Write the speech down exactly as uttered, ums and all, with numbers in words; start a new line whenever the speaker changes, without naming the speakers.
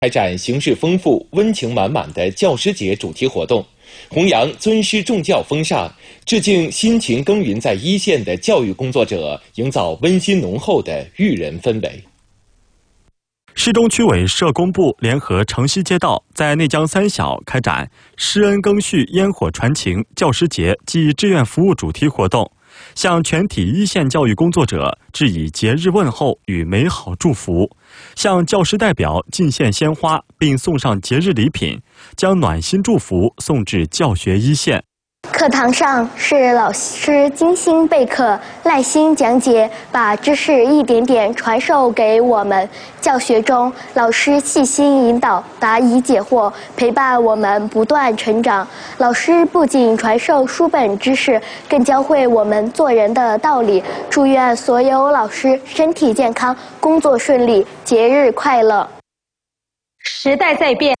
开展形式丰富、温情满满的教师节主题活动，弘扬尊师重教风尚，致敬辛勤耕耘在一线的教育工作者，营造温馨浓厚的育人氛围。
市中区委社工部联合城西街道，在内江三小开展施恩庚戌烟火传情教师节暨志愿服务主题活动，向全体一线教育工作者致以节日问候与美好祝福，向教师代表进献鲜花，并送上节日礼品，将暖心祝福送至教学一线。
课堂上是老师精心备课、耐心讲解，把知识一点点传授给我们；教学中，老师细心引导、答疑解惑，陪伴我们不断成长。老师不仅传授书本知识，更教会我们做人的道理。祝愿所有老师身体健康，工作顺利，节日快乐。
时代在变。